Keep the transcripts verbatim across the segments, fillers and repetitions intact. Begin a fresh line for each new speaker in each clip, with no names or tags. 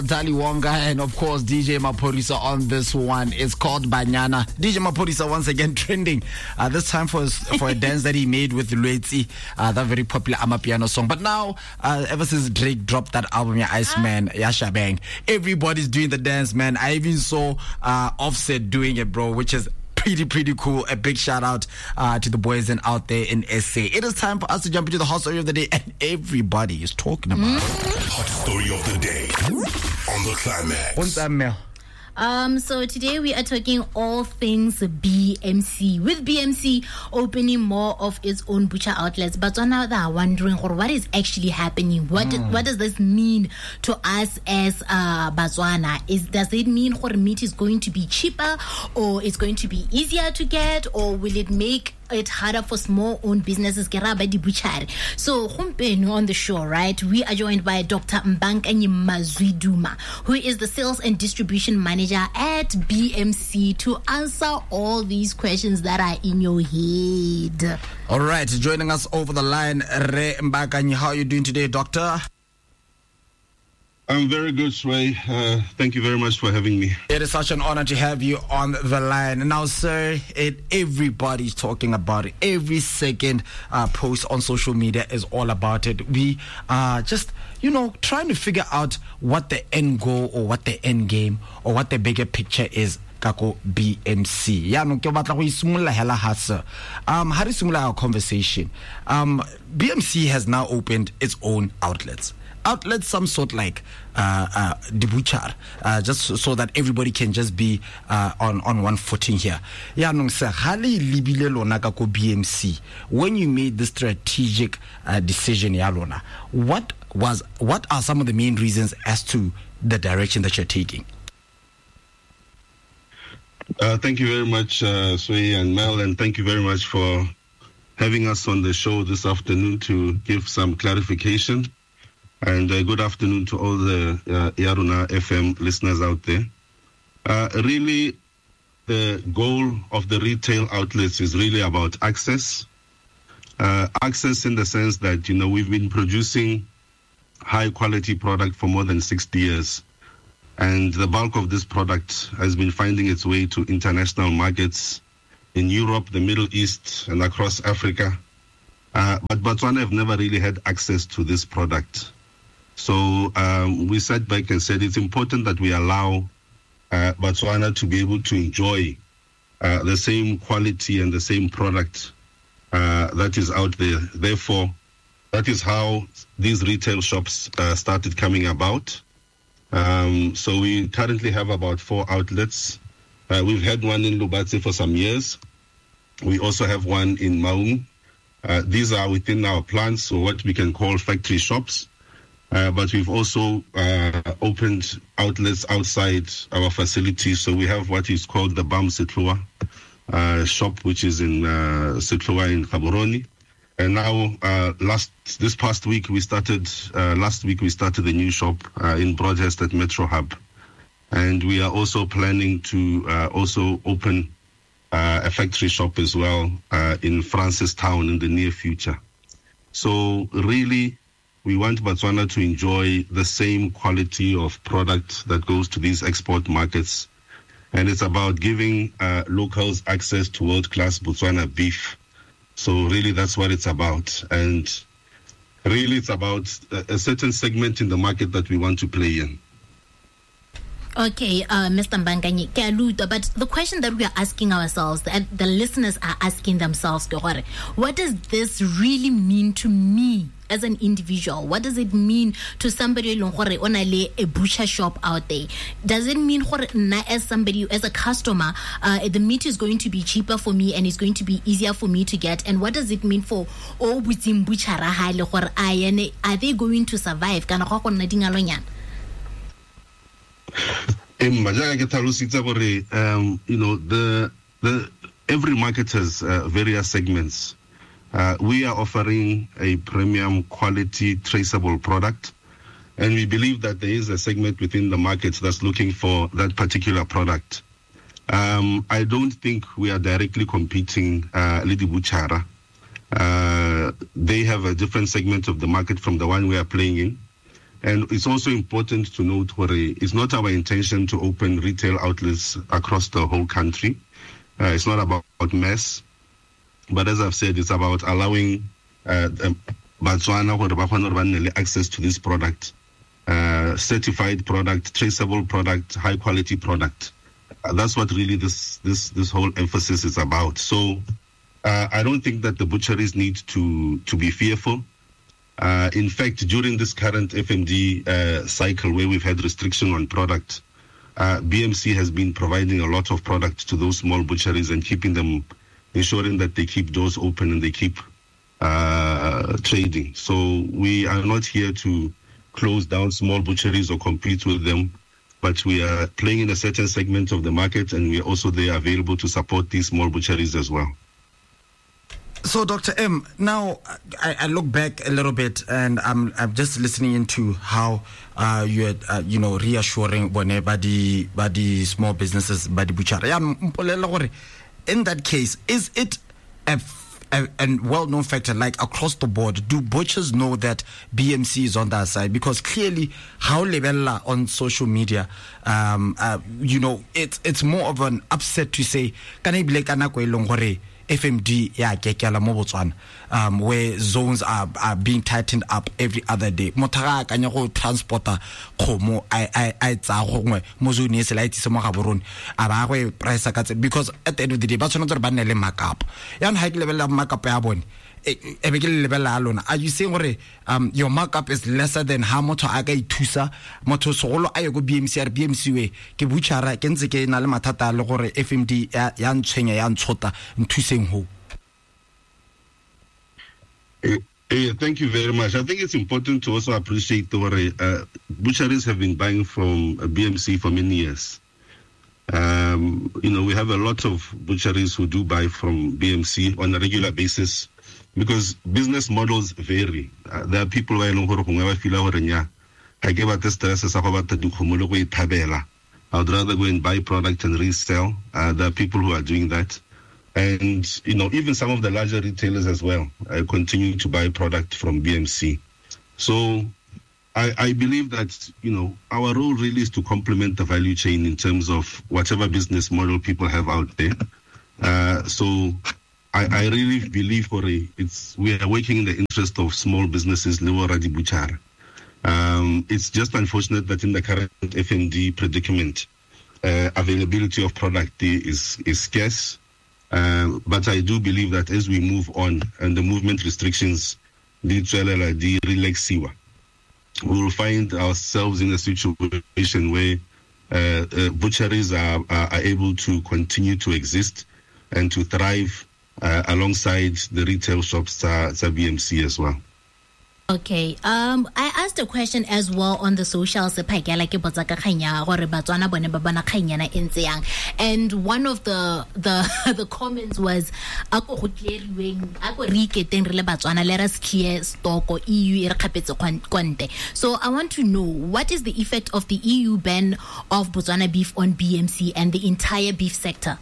Dali Wonga and of course D J Maphorisa on this one. It's called Banyana. D J Maphorisa once again trending. Uh, this time for for a dance that he made with Luetzi, uh, that very popular Amapiano song. But now, uh, ever since Drake dropped that album, Ya Iceman, Yasha Bang, everybody's doing the dance, man. I even saw uh, Offset doing it, bro, which is pretty, pretty cool. A big shout out uh, to the boys and out there in S A. It is time for us to jump into the hot story of the day, and everybody is talking about it.
Hot story of the day on the Climax.
What's that, Mel?
Um, so today we are talking all things B M C. With B M C opening more of its own butcher outlets, but so now they are wondering what is actually happening. What mm. what does this mean to us as uh, Botswana? Is does it mean that meat is going to be cheaper, or it's going to be easier to get, or will it make it harder for small-owned businesses? So, on the show, right, we are joined by Doctor Mbankanyi Mazwiduma, who is the sales and distribution manager at B M C, to answer all these questions that are in your head.
All right, joining us over the line, Re Mbankanyi. How are you doing today, Doctor?
I'm very good, Sway. Uh, thank you very much for having me.
It is such an honor to have you on the line. Now, sir, it everybody's talking about it. Every second uh, post on social media is all about it. We are just, you know, trying to figure out what the end goal or what the end game or what the bigger picture is. Kako B M C. Ya no ke batla go isimolla hela ha sir. Um ha re simolla our conversation. Um B M C has now opened its own outlets. Outlets some sort like uh uh the butcher, uh just so, so that everybody can just be uh on on one footing here. Ya no sir, ha le libile lona ka ko B M C. When you made the strategic uh, decision ya lona, what was what are some of the main reasons as to the direction that you're taking?
Uh, thank you very much, uh, Sway and Mel, and thank you very much for having us on the show this afternoon to give some clarification. And uh, good afternoon to all the uh, Yaruna F M listeners out there. Uh, really, the goal of the retail outlets is really about access. Uh, access in the sense that, you know, we've been producing high-quality product for more than sixty years. And the bulk of this product has been finding its way to international markets in Europe, the Middle East, and across Africa. Uh, but Botswana have never really had access to this product. So um, we sat back and said it's important that we allow uh, Botswana to be able to enjoy uh, the same quality and the same product uh, that is out there. Therefore, that is how these retail shops uh, started coming about. Um, so we currently have about four outlets. Uh, we've had one in Lubatse for some years. We also have one in Maung. Uh, these are within our plants, so what we can call factory shops. Uh, but we've also uh, opened outlets outside our facilities. So we have what is called the BAM Sitlua uh, shop, which is in uh, Sitlua in Gaborone. And now, uh, last this past week, we started, uh, last week we started the new shop uh, in Broadhurst at Metro Hub. And we are also planning to uh, also open uh, a factory shop as well uh, in Francistown in the near future. So really, we want Botswana to enjoy the same quality of product that goes to these export markets. And it's about giving uh, locals access to world-class Botswana beef. So really, that's what it's about. And really, it's about a, a certain segment in the market that we want to play in.
Okay, uh, Mister Mbankanyi, but the question that we are asking ourselves, that the listeners are asking themselves, what does this really mean to me as an individual? What does it mean to somebody on a butcher shop out there? Does it mean as somebody, as a customer, uh, the meat is going to be cheaper for me and it's going to be easier for me to get? And what does it mean for all within butcher? Are they going to survive?
Um, you know, the the every market has uh, various segments. Uh, we are offering a premium quality traceable product, and we believe that there is a segment within the market that's looking for that particular product. Um, I don't think we are directly competing uh, Lidi Buchara. Uh, they have a different segment of the market from the one we are playing in. And it's also important to note where it's not our intention to open retail outlets across the whole country. Uh, it's not about mass, but as I've said, it's about allowing uh, Botswana access to this product, uh, certified product, traceable product, high quality product. Uh, that's what really this this this whole emphasis is about. So uh, I don't think that the butcheries need to to be fearful. Uh, in fact, during this current F M D uh, cycle where we've had restriction on product, uh, B M C has been providing a lot of product to those small butcheries and keeping them, ensuring that they keep doors open and they keep uh, trading. So we are not here to close down small butcheries or compete with them, but we are playing in a certain segment of the market, and we are also there available to support these small butcheries as well.
So, Doctor M, now I, I look back a little bit, and I'm I'm just listening into how uh, you're uh, you know reassuring whenever the by the small businesses, by the butcher. In that case, is it a, a, a well-known factor, like across the board? Do butchers know that B M C is on their side? Because clearly, how lebella on social media, um, uh, you know, it's it's more of an upset to say, can I be like F M D ya kekela mo Botswana, um where zones are are being tightened up every other day. Motara ka nya go transporter khomo I I I tsa gongwe mo zone e se la itse mo ga borone aba go price ka tse, because at the end of the day ba tshwanetse re ba nne le markup ya high level la markup ya bone e be ke level la lona. Are you saying gore um your markup is lesser than how motho a ka ithusa motho segolo a ye go B M C R B M C we ke butchara ke ntse ke na le mathata le gore F M D ya ya ntshwenya ya ntshota nthuseng ho?
Uh, uh, thank you very much. I think it's important to also appreciate the uh, butcheries have been buying from uh, B M C for many years. Um, you know, we have a lot of butcheries who do buy from B M C on a regular basis, because business models vary. Uh, there are people who I know who feel I give out the stress as I would rather go and buy product and resell. Uh, there are people who are doing that. And, you know, even some of the larger retailers as well uh, continue to buy product from B M C. So I, I believe that, you know, our role really is to complement the value chain in terms of whatever business model people have out there. Uh, so I, I really believe for a, it's we are working in the interest of small businesses. Um, it's just unfortunate that in the current F M D predicament, uh, availability of product is is scarce. Uh, but I do believe that as we move on and the movement restrictions relax, we will find ourselves in a situation where uh, uh, butcheries are, are, are able to continue to exist and to thrive uh, alongside the retail shops at uh, B M C as well.
Okay. Um, I asked a question as well on the socials, and one of the the the comments was, let us clear stock or E U. So I want to know, what is the effect of the E U ban of Botswana beef on B M C and the entire beef sector?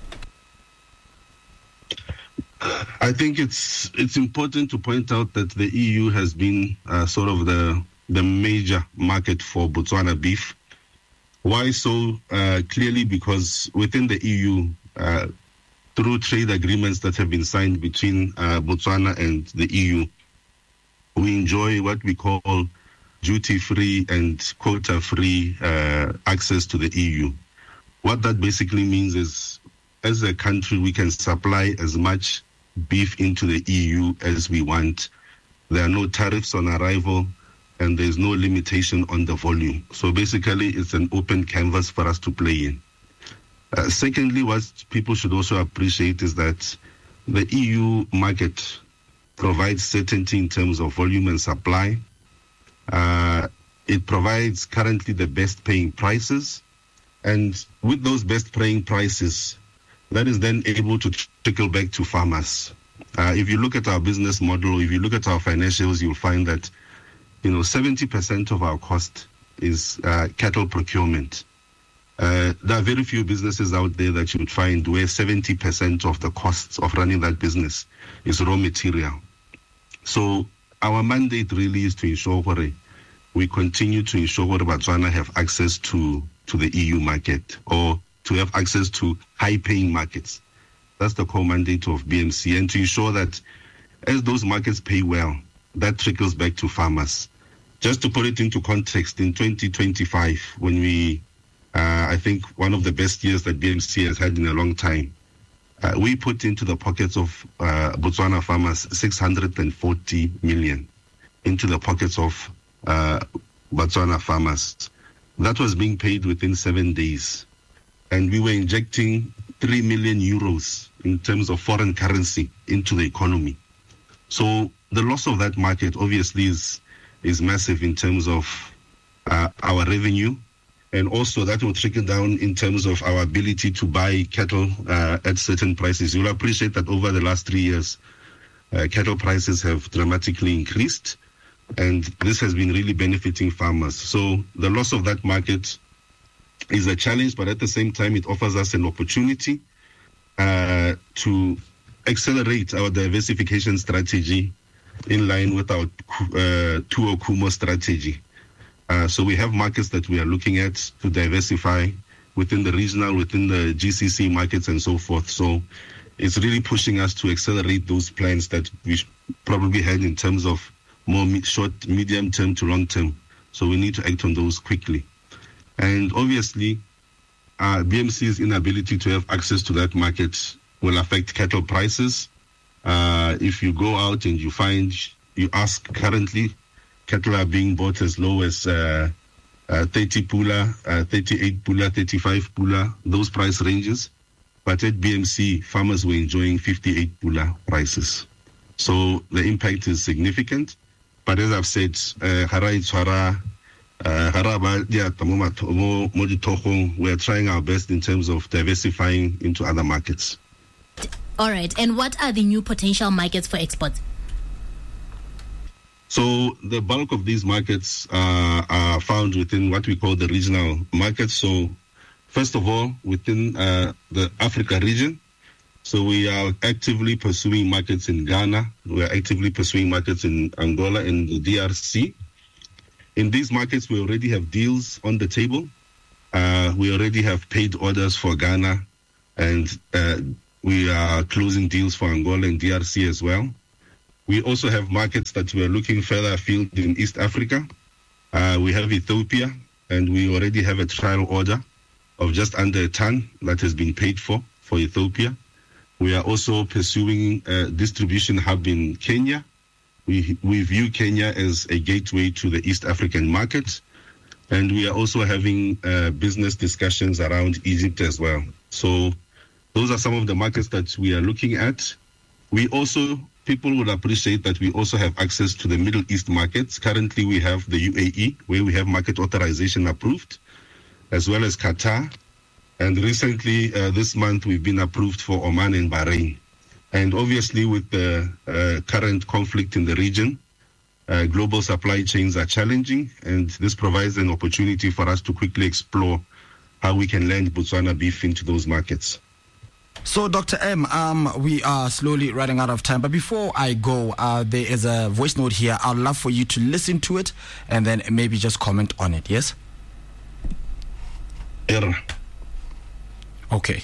I think it's it's important to point out that the E U has been uh, sort of the the major market for Botswana beef. Why so? Uh, clearly because within the E U, uh, through trade agreements that have been signed between uh, Botswana and the E U, we enjoy what we call duty-free and quota-free uh, access to the E U. What that basically means is, as a country, we can supply as much beef into the E U as we want. There are no tariffs on arrival, and there's no limitation on the volume. So basically, it's an open canvas for us to play in. Uh, secondly, what people should also appreciate is that the E U market provides certainty in terms of volume and supply. Uh, it provides currently the best paying prices, and with those best paying prices, that is then able to trickle back to farmers. Uh, if you look at our business model, if you look at our financials, you'll find that, you know, seventy percent of our cost is uh, cattle procurement. Uh, there are very few businesses out there that you would find where seventy percent of the costs of running that business is raw material. So our mandate really is to ensure we continue to ensure that Botswana have access to, to the E U market, or to have access to high-paying markets. That's the core mandate of B M C, and to ensure that as those markets pay well, that trickles back to farmers. Just to put it into context, in twenty twenty-five, when we, uh, I think one of the best years that B M C has had in a long time, uh, we put into the pockets of uh, Botswana farmers six hundred forty million into the pockets of uh, Botswana farmers. That was being paid within seven days. And we were injecting three million euros in terms of foreign currency into the economy. So the loss of that market obviously is is massive in terms of uh, our revenue, and also that will trickle down in terms of our ability to buy cattle uh, at certain prices. You'll appreciate that over the last three years, uh, cattle prices have dramatically increased, and this has been really benefiting farmers. So the loss of that market is a challenge, but at the same time, it offers us an opportunity uh, to accelerate our diversification strategy in line with our uh, Tuo Kumo strategy. Uh, so we have markets that we are looking at to diversify within the regional, within the G C C markets and so forth. So it's really pushing us to accelerate those plans that we probably had in terms of more short, medium term to long term. So we need to act on those quickly. And obviously, uh, B M C's inability to have access to that market will affect cattle prices. Uh, if you go out and you find, you ask currently, cattle are being bought as low as uh, uh, thirty pula, uh, thirty-eight pula, thirty-five pula, those price ranges. But at B M C, farmers were enjoying fifty-eight pula prices. So the impact is significant. But as I've said, Harai Tswara, we are trying our best in terms of diversifying into other markets.
All right. And what are the new potential markets for exports?
So the bulk of these markets uh, are found within what we call the regional markets. So first of all, within uh, the Africa region. So we are actively pursuing markets in Ghana. We are actively pursuing markets in Angola and the D R C. In these markets, we already have deals on the table. Uh, we already have paid orders for Ghana, and uh, we are closing deals for Angola and D R C as well. We also have markets that we are looking further afield in East Africa. Uh, we have Ethiopia, and we already have a trial order of just under a ton that has been paid for, for Ethiopia. We are also pursuing a distribution hub in Kenya. We, we view Kenya as a gateway to the East African market. And we are also having uh, business discussions around Egypt as well. So those are some of the markets that we are looking at. We also, people would appreciate that we also have access to the Middle East markets. Currently, we have the U A E, where we have market authorization approved, as well as Qatar. And recently, uh, this month, we've been approved for Oman and Bahrain. And obviously, with the uh, current conflict in the region, uh, global supply chains are challenging, and this provides an opportunity for us to quickly explore how we can land Botswana beef into those markets.
So, Doctor M, um, we are slowly running out of time. But before I go, uh, there is a voice note here. I'd love for you to listen to it and then maybe just comment on it, yes?
Error.
Okay.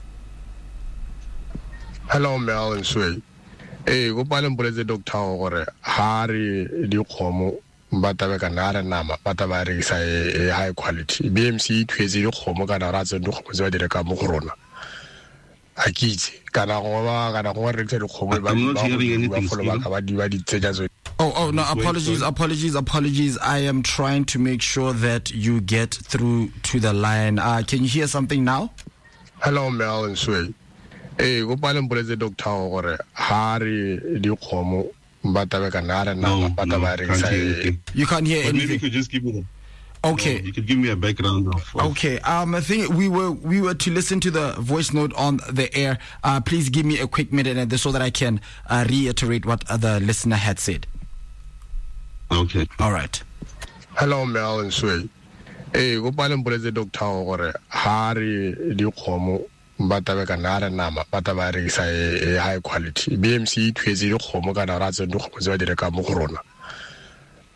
Hello, Mel and Sway. Hey, go palen pole the doctor or Harry di Homo, Batabaka Nara Nama, Batabari say a high quality. B M C twezi Homo Ganaraz and Zodika Mukrona. I kid, Ganawa, Ganawa, Homo,
I'm not hearing anything.
Oh, oh, no, apologies, apologies, apologies. I am trying to make sure that you get through to the line. Uh, can you hear something now?
Hello, Mel and Sway. Hey, go palen pole the doctor or Harry di Homo, Batabaka Nara Nama, Batabari say.
You can't hear anything.
Maybe you could just give me the.
Okay.
No, you could give me a background of, of
Okay. Um, I think we were we were to listen to the voice note on the air. Uh, please give me a quick minute so that I can uh, reiterate what the listener had said.
Okay.
All right.
Hello, Mel and Sway. Hey, go palen pole the doctor or Harry di Homo, Batabaka Nara Nama, Batabari say a high quality. B M C twezi Homo Ganaraz and Zodika Mukrona.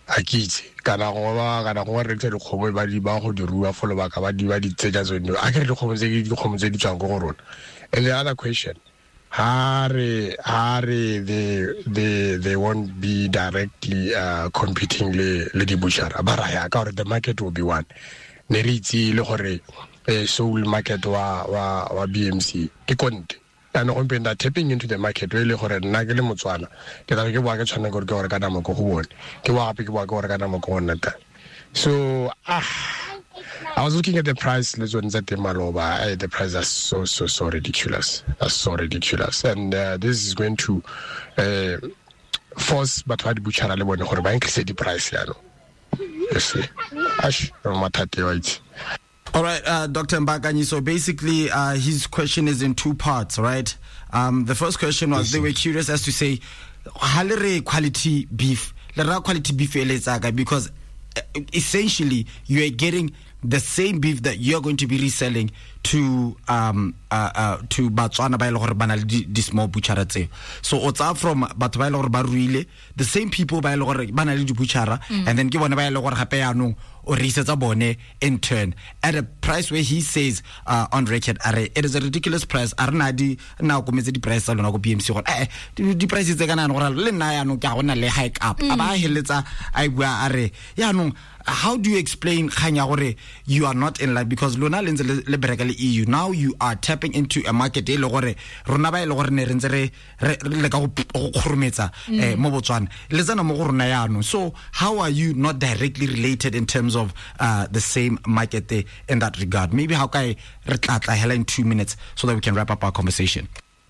a kitse kana go ba kana go re tse dikgomo ba di ba go di rua folo ba ka ba di ba di tsetsa tsone a ke re dikgomo tse di dikgomo tse di tswang go rona. And the other question, Harry, Harry, they they they won't be directly uh, competing le le di butchera, but I got the market will be one. Neritsi le gore eh soul market wa wa wa B M C ke konte. And on been that tapping into the market really gore nna ke le Motswana ke tla ke bua ke tshwana gore ke gore ka nama go go bone ke wa gape ke bua ke gore ka nama go nna ta. So ah I was looking at the price let's one that maloba the price is so so so ridiculous. That's so ridiculous, and uh, this is going to uh, force but what butcher le bone gore ba increase the price ya no. Yes, ash mathate right.
All right, uh, Doctor Mbakanyi. So basically, uh, his question is in two parts, right? Um, the first question was, they were curious as to say, halere quality beef, lera quality beef elezaga, because essentially you are getting the same beef that you are going to be reselling to um uh, uh to Botswana ba ile gore bana le di small butchera tse. So otsa from batho ba ile gore ba ruile, the same people ba ile gore bana le di butchera, and then ke bona ba ile gore gape ya no o resetsa bone in turn at a price where he says uh, on record are it is a ridiculous price. Arna di na go metse di price tsa lona go B M C gore eh di price tse kana gore le nna ya no ka gona le hike up aba heletsa ai bua are ya no. How do you explain khanya gore you are not in line, because lona lenze le berekale E U, now you are tapping into a market e le gore rona ba ile gore ne re ntse re le ka go khrumetsa eh mo Botswana le tsana mo go rona ya no. So how are you not directly related in terms of uh, the same market there in that regard? Maybe how kai re tlatla hela in two minutes so that we can wrap up our conversation.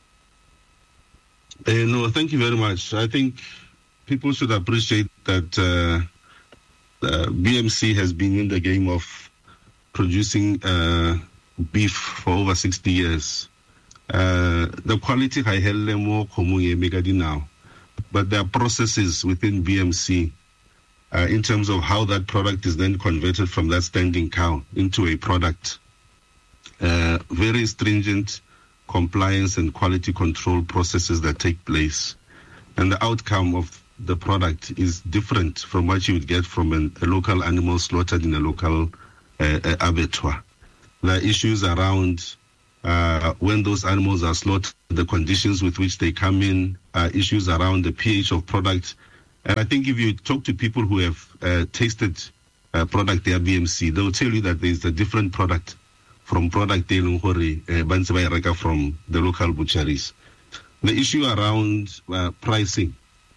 Uh, no, thank you very much. I think people should appreciate that uh, uh, B M C has been in the game of producing uh, beef for over sixty years. Uh, the quality I held them more now, but there are processes within B M C uh, in terms of how that product is then converted from that standing cow into a product. Uh, very stringent compliance and quality control processes that take place, and the outcome of the product is different from what you would get from an, a local animal slaughtered in a local uh, uh, abattoir. There are issues around uh, when those animals are slaughtered, the conditions with which they come in, uh, issues around the pH of product. And I think if you talk to people who have uh, tasted uh, product there, B M C, they'll tell you that there's a different product from product they uh, from the local butcheries. The issue around uh, pricing,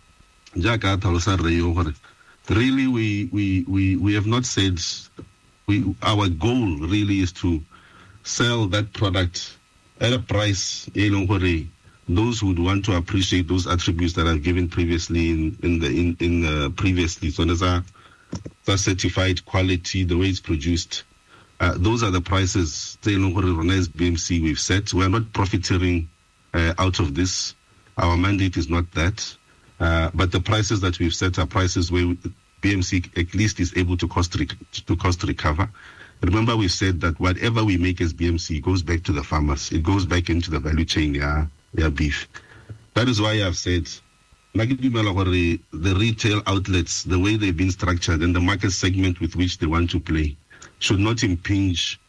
really we, we, we, we have not said, we, our goal really is to sell that product at a price, those who would want to appreciate those attributes that I've given previously in, in the in, in uh, previously. So there's a, the certified quality, the way it's produced. Uh, those are the prices B M C we've set. We are not profiteering uh, out of this. Our mandate is not that. Uh, but the prices that we've set are prices where we, B M C at least is able to cost rec- to cost recover. Remember, we said that whatever we make as B M C goes back to the farmers. It goes back into the value chain, yeah, yeah, beef. That is why I've said, the retail outlets, the way they've been structured and the market segment with which they want to play should not impinge